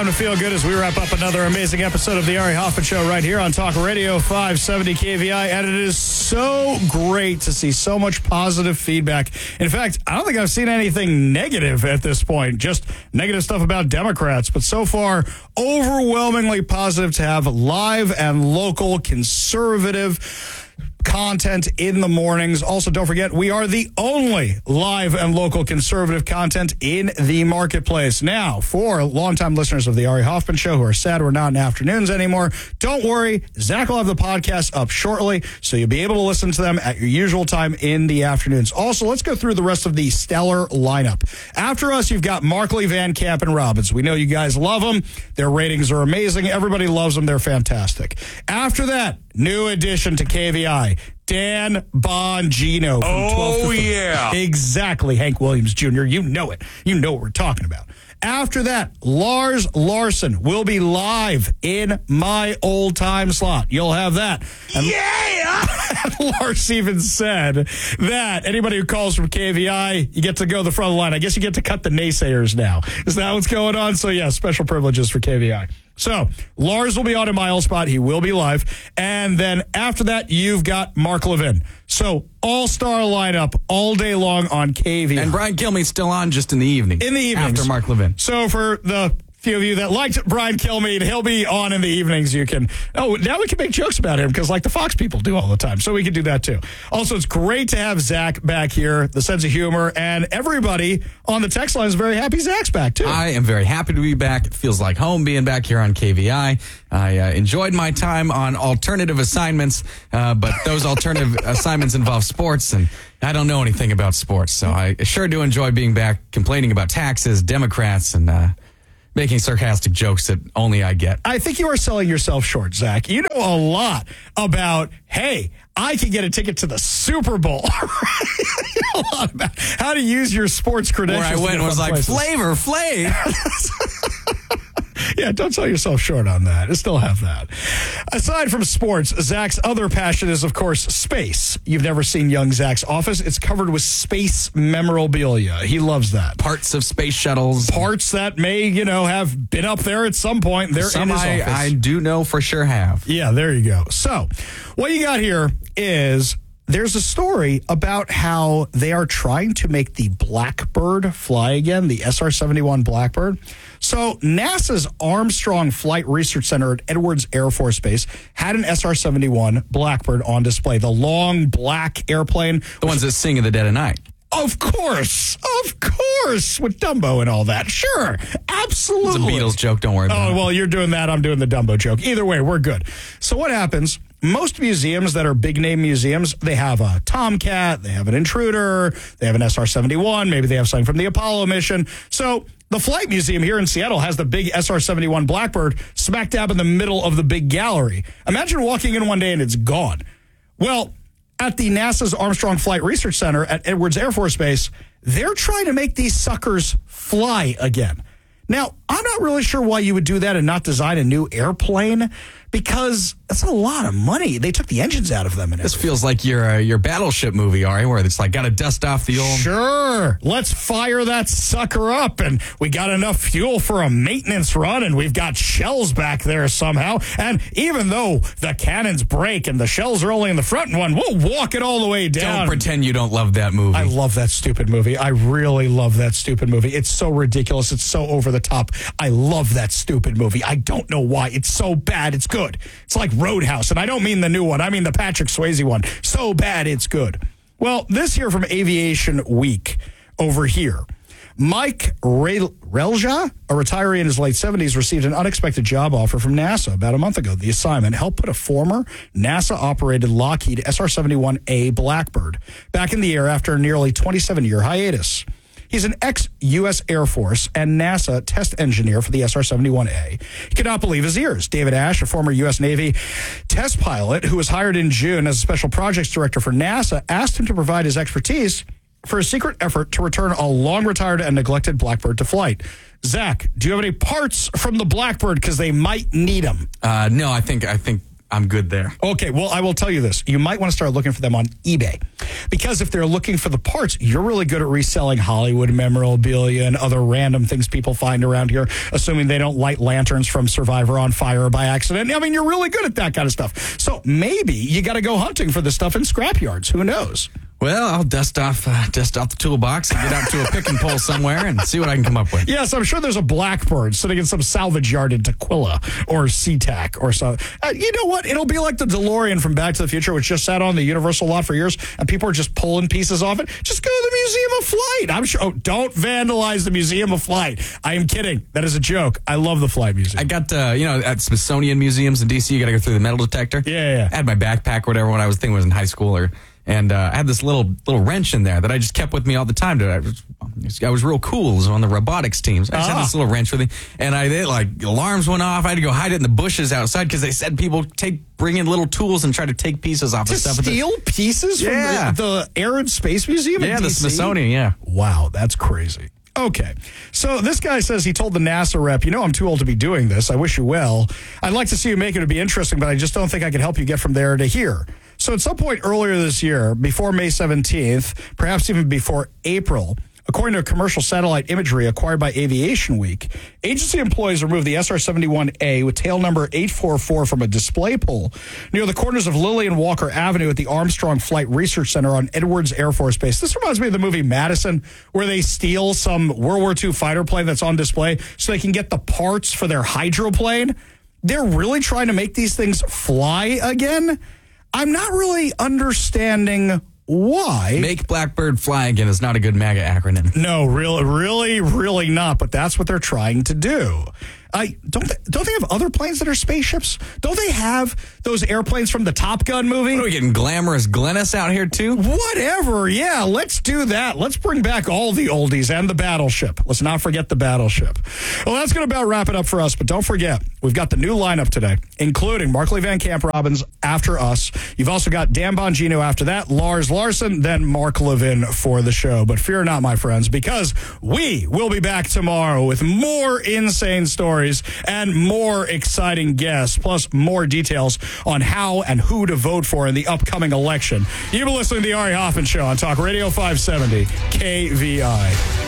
time to feel good as we wrap up another amazing episode of the Ari Hoffman Show right here on Talk Radio 570 KVI. And it is so great to see so much positive feedback. In fact, I don't think I've seen anything negative at this point, just negative stuff about Democrats. But so far, overwhelmingly positive to have live and local conservative content in the mornings. Also, don't forget, we are the only live and local conservative content in the marketplace. Now, for longtime listeners of the Ari Hoffman Show who are sad we're not in afternoons anymore, don't worry. Zach will have the podcast up shortly, so you'll be able to listen to them at your usual time in the afternoons. Also, let's go through the rest of the stellar lineup. After us, you've got Markley, Van Camp, and Robbins. We know you guys love them. Their ratings are amazing. Everybody loves them. They're fantastic. After that, new addition to KVI, Dan Bongino. From 12 to 3. Yeah. Exactly, Hank Williams Jr. You know it. You know what we're talking about. After that, Lars Larson will be live in my old time slot. You'll have that. And yeah! Lars even said that anybody who calls from KVI, you get to go the front of the line. I guess you get to cut the naysayers now. Is that what's going on? So, yeah, special privileges for KVI. So, Lars will be on in my old spot. He will be live. And then after that, you've got Mark Levin. So, all-star lineup all day long on KVI. And Brian Kilmeade's still on just in the evening. In the evenings. After Mark Levin. So, for the few of you that liked Brian Kilmeade, he'll be on in the evenings. You can, now we can make jokes about him because like the Fox people do all the time. So we can do that too. Also, it's great to have Zach back here, the sense of humor, and everybody on the text line is very happy Zach's back too. I am very happy to be back. It feels like home being back here on KVI. I enjoyed my time on alternative assignments, but those alternative assignments involve sports, and I don't know anything about sports. So I sure do enjoy being back, complaining about taxes, Democrats, and making sarcastic jokes that only I get. I think you are selling yourself short, Zach. You know a lot about, hey, I can get a ticket to the Super Bowl. You know a lot about how to use your sports credentials. Where I went and was like, Flavor Flav. Yeah, don't sell yourself short on that. I still have that. Aside from sports, Zach's other passion is, of course, space. You've never seen young Zach's office. It's covered with space memorabilia. He loves that. Parts of space shuttles. Parts that may, have been up there at some point. They're in his office. I do know for sure have. Yeah, there you go. So, what you got here is there's a story about how they are trying to make the Blackbird fly again, the SR-71 Blackbird. So NASA's Armstrong Flight Research Center at Edwards Air Force Base had an SR-71 Blackbird on display, the long black airplane. The ones that sing in the dead of night. Of course, with Dumbo and all that. Sure, absolutely. It's a Beatles joke, don't worry about it. Oh, well, you're doing that, I'm doing the Dumbo joke. Either way, we're good. So what happens, most museums that are big-name museums, they have a Tomcat, they have an Intruder, they have an SR-71, maybe they have something from the Apollo mission. So the Flight Museum here in Seattle has the big SR-71 Blackbird smack dab in the middle of the big gallery. Imagine walking in one day and it's gone. Well, at the NASA's Armstrong Flight Research Center at Edwards Air Force Base, they're trying to make these suckers fly again. Now, I'm not really sure why you would do that and not design a new airplane, because that's a lot of money. They took the engines out of them. This feels like your Battleship movie, Ari, where it's like got to dust off the old... Sure. Let's fire that sucker up, and we got enough fuel for a maintenance run, and we've got shells back there somehow. And even though the cannons break and the shells are only in the front one, we'll walk it all the way down. Don't pretend you don't love that movie. I love that stupid movie. I really love that stupid movie. It's so ridiculous. It's so over the top. I love that stupid movie. I don't know why. It's so bad. It's good. It's like Roadhouse, and I don't mean the new one. I mean the Patrick Swayze one. So bad, it's good. Well, this here from Aviation Week over here, Mike Relja, a retiree in his late 70s, received an unexpected job offer from NASA about a month ago. The assignment helped put a former NASA-operated Lockheed SR-71A Blackbird back in the air after a nearly 27-year hiatus. He's an ex-U.S. Air Force and NASA test engineer for the SR-71A. He could not believe his ears. David Ash, a former U.S. Navy test pilot who was hired in June as a special projects director for NASA, asked him to provide his expertise for a secret effort to return a long-retired and neglected Blackbird to flight. Zach, do you have any parts from the Blackbird? Because they might need them. No, I think I'm good there. Okay, well, I will tell you this. You might want to start looking for them on eBay. Because if they're looking for the parts, you're really good at reselling Hollywood memorabilia and other random things people find around here, assuming they don't light lanterns from Survivor on fire by accident. I mean, you're really good at that kind of stuff. So maybe you got to go hunting for this stuff in scrapyards. Who knows? Well, I'll dust off the toolbox and get out to a pick and pull somewhere and see what I can come up with. Yes, I'm sure there's a Blackbird sitting in some salvage yard in Tequila or SeaTac or so. You know what? It'll be like the DeLorean from Back to the Future, which just sat on the Universal lot for years, and people are just pulling pieces off it. Just go to the Museum of Flight. I'm sure. Oh, don't vandalize the Museum of Flight. I am kidding. That is a joke. I love the Flight Museum. I got, at Smithsonian museums in D.C., you got to go through the metal detector. Yeah. I had my backpack or whatever when I was in high school and I had this little wrench in there that I just kept with me all the time. I was real cool. I was on the robotics teams. I just had this little wrench with me, and alarms went off. I had to go hide it in the bushes outside because they said people bring in little tools and try to take pieces off to of stuff. Steal pieces from the Air and Space Museum in the DC? Smithsonian, yeah. Wow, that's crazy. Okay, so this guy says he told the NASA rep, I'm too old to be doing this. I wish you well. I'd like to see you make it. It'd be interesting, but I just don't think I can help you get from there to here. So at some point earlier this year, before May 17th, perhaps even before April, according to commercial satellite imagery acquired by Aviation Week, agency employees removed the SR-71A with tail number 844 from a display pole near the corners of Lilly and Walker Avenue at the Armstrong Flight Research Center on Edwards Air Force Base. This reminds me of the movie Madison, where they steal some World War II fighter plane that's on display so they can get the parts for their hydroplane. They're really trying to make these things fly again? I'm not really understanding why. Make Blackbird fly again is not a good MAGA acronym. No, really not. But that's what they're trying to do. Don't they have other planes that are spaceships? Don't they have those airplanes from the Top Gun movie? What are we getting, glamorous Glennis out here too? Whatever, yeah, let's do that. Let's bring back all the oldies and the battleship. Let's not forget the battleship. Well, that's going to about wrap it up for us, but don't forget, we've got the new lineup today, including Markley Van Camp Robbins after us. You've also got Dan Bongino after that, Lars Larson, then Mark Levin for the show. But fear not, my friends, because we will be back tomorrow with more insane stories and more exciting guests, plus more details on how and who to vote for in the upcoming election. You've been listening to the Ari Hoffman Show on Talk Radio 570 KVI.